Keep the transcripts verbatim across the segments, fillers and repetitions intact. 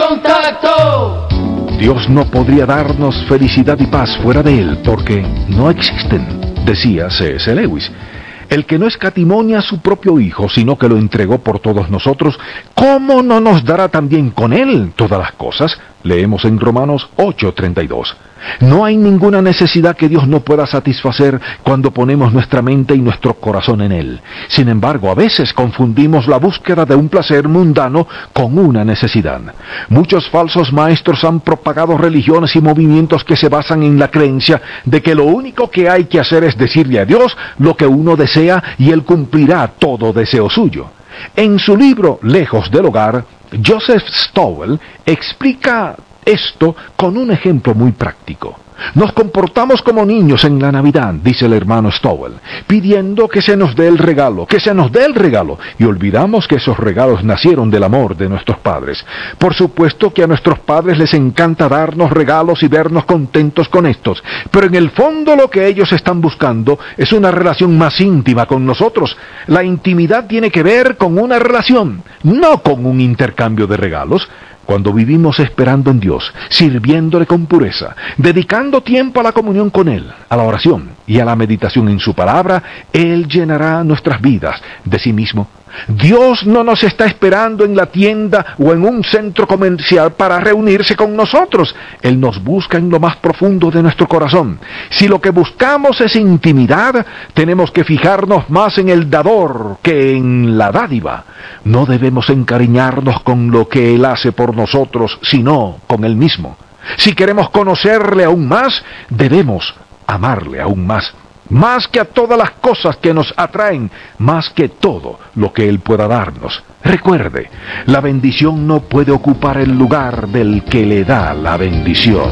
contacto. Dios no podría darnos felicidad y paz fuera de Él, porque no existen, decía C S Lewis. El que no escatimonia a su propio Hijo, sino que lo entregó por todos nosotros, ¿cómo no nos dará también con Él todas las cosas? Leemos en Romanos ocho treinta y dos. No hay ninguna necesidad que Dios no pueda satisfacer cuando ponemos nuestra mente y nuestro corazón en Él. Sin embargo, a veces confundimos la búsqueda de un placer mundano con una necesidad. Muchos falsos maestros han propagado religiones y movimientos que se basan en la creencia de que lo único que hay que hacer es decirle a Dios lo que uno desea y Él cumplirá todo deseo suyo. En su libro Lejos del Hogar, Joseph Stowell explica esto con un ejemplo muy práctico. Nos comportamos como niños en la Navidad, dice el hermano Stowell, pidiendo que se nos dé el regalo, que se nos dé el regalo, y olvidamos que esos regalos nacieron del amor de nuestros padres. Por supuesto que a nuestros padres les encanta darnos regalos y vernos contentos con estos, pero en el fondo lo que ellos están buscando es una relación más íntima con nosotros. La intimidad tiene que ver con una relación, no con un intercambio de regalos. Cuando vivimos esperando en Dios, sirviéndole con pureza, dedicando tiempo a la comunión con Él, a la oración y a la meditación en su palabra, Él llenará nuestras vidas de sí mismo. Dios no nos está esperando en la tienda o en un centro comercial para reunirse con nosotros. Él nos busca en lo más profundo de nuestro corazón. Si lo que buscamos es intimidad, tenemos que fijarnos más en el dador que en la dádiva. No debemos encariñarnos con lo que Él hace por nosotros, sino con Él mismo. Si queremos conocerle aún más, debemos amarle aún más. Más que a todas las cosas que nos atraen, más que todo lo que Él pueda darnos. Recuerde, la bendición no puede ocupar el lugar del que le da la bendición.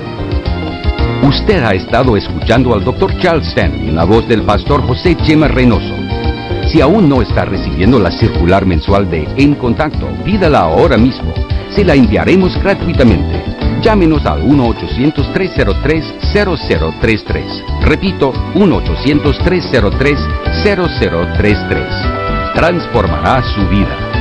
Usted ha estado escuchando al doctor Charles Stanley en la voz del pastor José Chema Reynoso. Si aún no está recibiendo la circular mensual de En Contacto, pídala ahora mismo. Se la enviaremos gratuitamente. Llámenos al uno ochocientos, tres cero tres, cero cero tres tres. Repito, uno ochocientos, tres cero tres, cero cero tres tres. Transformará su vida.